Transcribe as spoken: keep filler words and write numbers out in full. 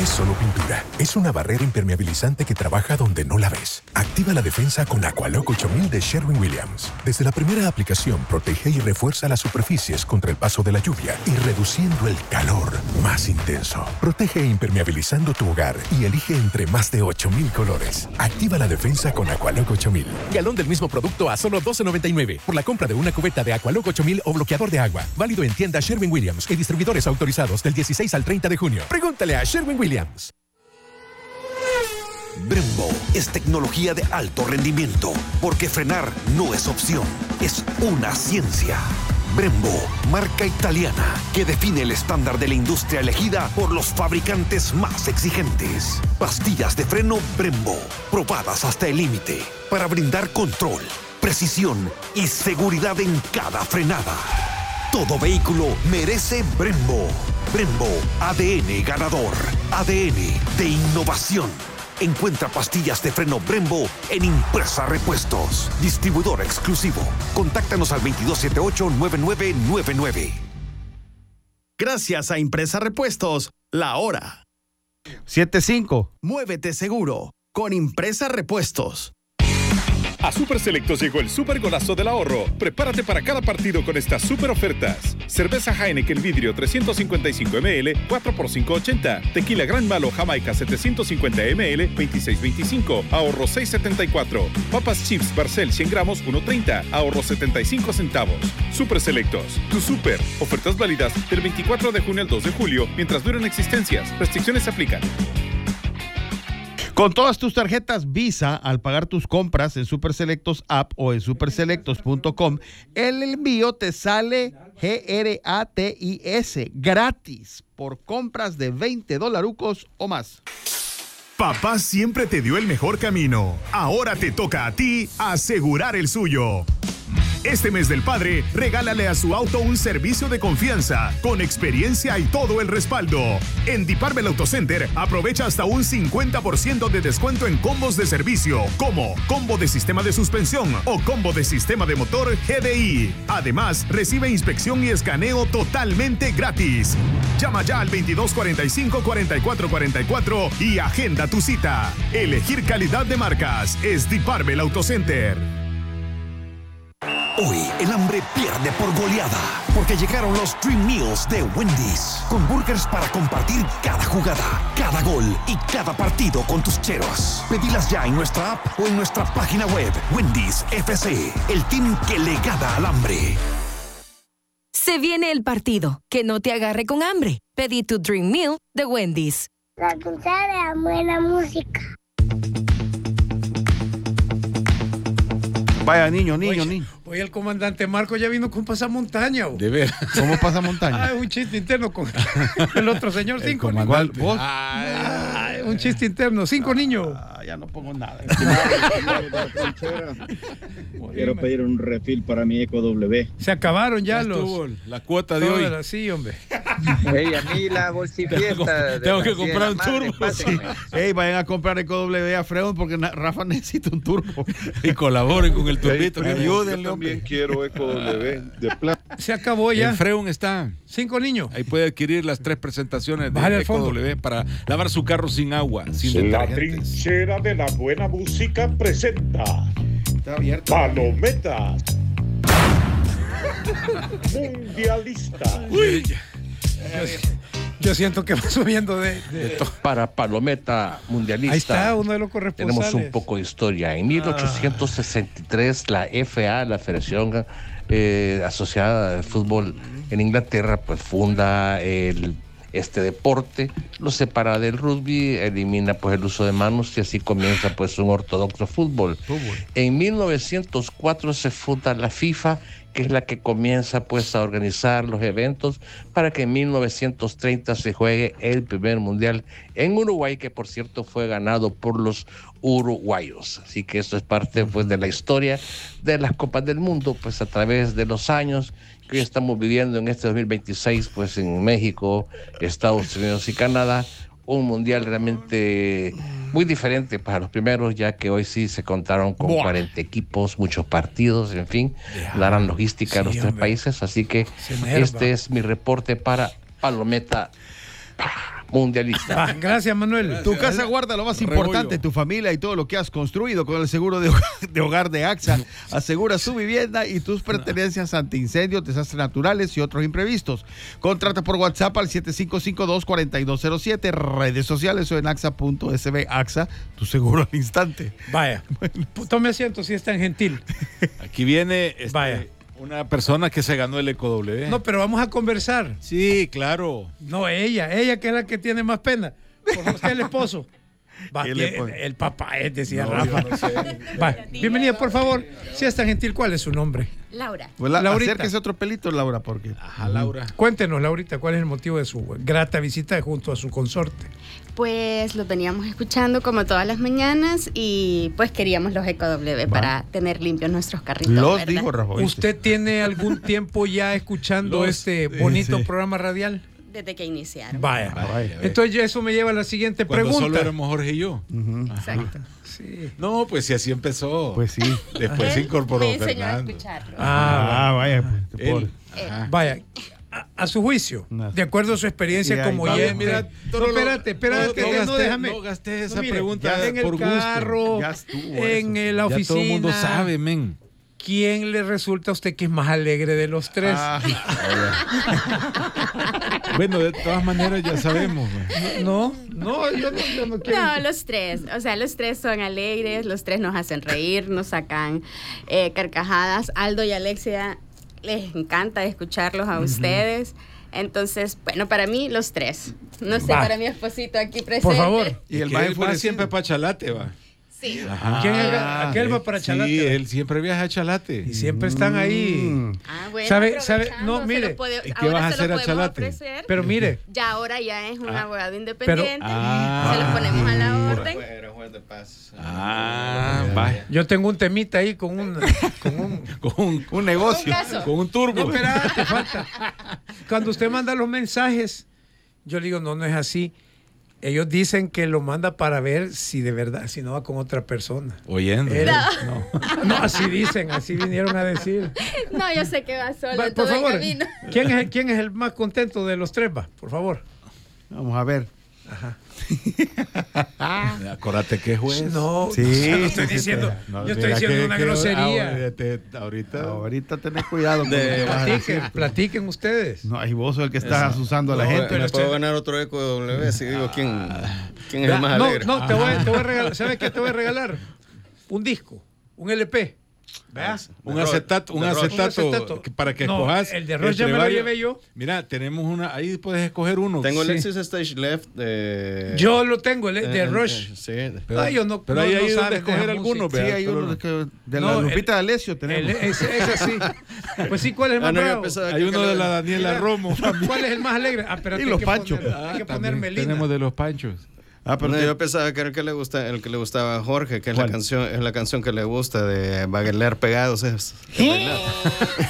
es solo pintura. Es una barrera impermeabilizante que trabaja donde no la ves. Activa la defensa con Aqualock ocho mil de Sherwin-Williams. Desde la primera aplicación, protege y refuerza las superficies contra el paso de la lluvia y reduciendo el calor más intenso. Protege impermeabilizando tu hogar y elige entre más de ocho mil colores. Activa la defensa con Aqualock ocho mil. Galón del mismo producto a solo doce noventa y nueve por la compra de una cubeta de Aqualock ocho mil o bloqueador de agua. Válido en tienda Sherwin-Williams y distribuidores autorizados del dieciséis al treinta de junio. Pregúntale a Sherwin-Williams. Brembo es tecnología de alto rendimiento, porque frenar no es opción, es una ciencia. Brembo, marca italiana que define el estándar de la industria elegida por los fabricantes más exigentes. Pastillas de freno Brembo, probadas hasta el límite, para brindar control, precisión y seguridad en cada frenada. Todo vehículo merece Brembo. Brembo, A D N ganador, A D N de innovación. Encuentra pastillas de freno Brembo en Impresa Repuestos. Distribuidor exclusivo. Contáctanos al veintidós setenta y ocho, noventa y nueve noventa y nueve. Gracias a Impresa Repuestos, la hora. siete cinco. Muévete seguro con Impresa Repuestos. A Super Selectos llegó el super golazo del ahorro. Prepárate para cada partido con estas super ofertas. Cerveza Heineken vidrio trescientos cincuenta y cinco mililitros, cuatro por cinco ochenta. Tequila Gran Malo Jamaica setecientos cincuenta mililitros, veintiséis veinticinco. Ahorro seis setenta y cuatro. Papas Chips Barcel cien gramos, uno treinta. Ahorro setenta y cinco centavos. Super Selectos, tu super. Ofertas válidas del veinticuatro de junio al dos de julio, mientras duran existencias. Restricciones se aplican. Con todas tus tarjetas Visa, al pagar tus compras en Super Selectos App o en super selectos punto com, el envío te sale gratis, gratis, por compras de veinte dolarucos o más. Papá siempre te dio el mejor camino. Ahora te toca a ti asegurar el suyo. Este mes del padre, regálale a su auto un servicio de confianza, con experiencia y todo el respaldo. En Department Auto Center, aprovecha hasta un cincuenta por ciento de descuento en combos de servicio, como combo de sistema de suspensión o combo de sistema de motor G D I. Además, recibe inspección y escaneo totalmente gratis. Llama ya al veintidós cuarenta y cinco, cuarenta y cuatro cuarenta y cuatro y agenda tu cita. Elegir calidad de marcas es Department Auto Center. Hoy el hambre pierde por goleada, porque llegaron los Dream Meals de Wendy's, con burgers para compartir cada jugada, cada gol y cada partido con tus cheros. Pedilas ya en nuestra app o en nuestra página web. Wendy's F C, el team que le gana al hambre. Se viene el partido, que no te agarre con hambre. Pedí tu Dream Meal de Wendy's. La cuchara de buena música. Vaya, niño, niño, Oye, niño. Hoy el comandante Marco ya vino con pasamontaña. De ver. ¿Cómo pasamontaña? Ah, un chiste interno con el otro señor. El Cinco niños. niños. ¿Vos? Ah, un chiste interno. Cinco ah, niños. Ya no pongo nada. Quiero pedir un refil para mi Eco W. Se acabaron ya, ya los... Estuvo la cuota de hoy. La, sí, hombre. Ey, a mí la bolsifiesta. Tengo que comprar un turbo. Ey, vayan a comprar Eco W a Freud porque Rafa necesita un turbo. Y colaboren con el turbito. Hey, ayúdenle, yo también hombre. quiero Eco W de plata. Se acabó ya. En Freun está. Cinco niños. Ahí puede adquirir las tres presentaciones de Bájale Eco W para lavar su carro sin agua, sin La detergentes. trinchera de la buena música presenta Está abierto. Palometas Mundialista. Uy. Yo, yo siento que va subiendo de, de... Para Palometa Mundialista. Ahí está uno de los corresponsales. Tenemos un poco de historia. En mil ochocientos sesenta y tres la F A, la Federación eh, Asociada de Fútbol en Inglaterra, pues funda el este deporte, lo separa del rugby, elimina pues el uso de manos y así comienza pues un ortodoxo fútbol. fútbol. En mil novecientos cuatro se funda la FIFA, que es la que comienza pues a organizar los eventos para que en mil novecientos treinta se juegue el primer mundial en Uruguay, que por cierto fue ganado por los uruguayos. Así que eso es parte pues de la historia de las Copas del Mundo, pues a través de los años que hoy estamos viviendo en este dos mil veintiséis, pues en México, Estados Unidos y Canadá, un mundial realmente muy diferente para los primeros, ya que hoy sí se contaron con Buah. cuarenta equipos, muchos partidos, en fin, yeah. la gran logística sí, de los tres hombre. países, así que este es mi reporte para Palometa. mundialista. Ah, gracias, Manuel. Gracias. Tu casa guarda lo más importante, tu familia y todo lo que has construido con el seguro de hogar de, hogar de AXA. Asegura su vivienda y tus pertenencias ante incendios, desastres naturales y otros imprevistos. Contrata por WhatsApp al siete cinco cinco dos, cuatro dos cero siete, redes sociales o en axa punto es be. AXA, tu seguro al instante. Vaya, tome asiento si es tan gentil. Aquí viene este, Vaya. una persona que se ganó el Eco W. No, pero vamos a conversar. Sí, claro. No, ella, ella que es la que tiene más pena. Por usted el esposo. Va, ¿Qué el, le pone? el papá es, decía No, Rafa. yo no sé. Va, bienvenida, por favor. Si es tan gentil, ¿cuál es su nombre? Laura. Pues la, Laurita. acérquese otro pelito, Laura, porque. Ajá, Laura. Cuéntenos, Laurita, ¿cuál es el motivo de su grata visita junto a su consorte? Pues lo teníamos escuchando como todas las mañanas y pues queríamos los Eco W para tener limpios nuestros carritos. Los ¿verdad? dijo Rafa. ¿viste? ¿Usted tiene algún tiempo ya escuchando Los- este bonito sí. programa radial? Desde que iniciaron. Vaya. Vaya, Entonces eso me lleva a la siguiente Cuando pregunta. solo éramos Jorge y yo. Ujú. Exacto. Sí. No, pues si así empezó. Pues sí. Después se Él incorporó me enseñó a Fernando. escucharlo. Ah, Ah, vaya, pues, Él. pobre. Ajá. vaya. A, a su juicio, No. de acuerdo a su experiencia Sí, ahí como va. oyente. Mira, no, todo lo- espérate, espérate, no, no no, gasté- déjame. no gasté esa mire, pregunta ya en el por gusto. carro, Ya estuvo en eso. eh, la Ya oficina. todo el mundo sabe, men. ¿Quién le resulta a usted que es más alegre de los tres? Ah, Bueno, de todas maneras ya sabemos. men. No, no, yo no, yo no quiero. No, los tres, o sea, los tres son alegres, los tres nos hacen reír, nos sacan eh, carcajadas. Aldo y Alexia les encanta escucharlos a ustedes. Entonces, bueno, para mí los tres. No sé, Va. para mi esposito aquí presente. Por favor. y el Que más él va enfurecido. siempre para Chalate, va. Sí. Ajá. ¿Quién es? Aquel va para Chalate. Sí, él siempre viaja a Chalate. Y siempre están ahí. Mm. Ah, bueno, ¿Sabe- sabe? aprovechando, No, se mire, lo puede- ¿y qué ahora vas a se hacer lo a podemos Chalate? ofrecer. Pero mire, Ya ahora ya es un Ah. abogado independiente. Ah. Se lo ponemos a la orden. Ah, vaya. yo tengo un temita ahí con un, con un Con un, Un negocio. Un caso. con un turbo. No, espérate, falta. Cuando usted manda los mensajes, yo le digo, no, no es así. Ellos dicen que lo manda para ver si de verdad, si no va con otra persona. Oyendo. Él- no. no, así dicen, así vinieron a decir. No, yo sé que va solo Va, en por todo el favor, camino. ¿quién es, el, ¿quién es el más contento de los tres? Va, por favor. Vamos a ver. Acordate que es juez. No, Sí, yo no estoy sí, sí, diciendo, No, yo estoy mira diciendo que- una que- grosería. ahora te- ahorita. Ahorita tenés cuidado con lo que vas a decir. Platiquen, platiquen ustedes. No, y vos sos el que estás asusando a la No, gente. pero ¿Me este- puedo ganar otro Eco W? Si digo, ¿quién, quién es Ya, el más no, alegre? no, te voy, te voy a regalar. ¿Sabes qué te voy a regalar? Un disco, un L P. ¿Veas? Un De Roche, acetato, un de Roche. acetato, Un acetato. que- para que No, escojas. el de Roche ya me lo varios. llevé yo. Mira, tenemos una, ahí puedes escoger uno. Tengo el Sí. Lexus Stage Left de... Yo lo tengo, el eh, de eh, Rush. Sí. Pero, Ay, yo no- pero no- ahí no hay donde saben de escoger esa algunos, música. Sí, vea, hay solo- uno que de No, la el- Lupita D'Alessio El- tenemos. ese, ese sí. Pues sí, ¿cuál es el más Ah, no, yo bravo? pensaba Hay que uno que de le- la Daniela Mira, Romo. ¿Cuál es el más alegre? Ah, pero Y hay los que Panchos. poner- Ah, hay que también poner Melina. tenemos de los Panchos. Ah, pero No, te- yo pensaba que era el que le gusta, el que le gustaba a Jorge, que es la ¿Cuál? canción, es la canción que le gusta de Baguelar Pegados. Es, es bailar.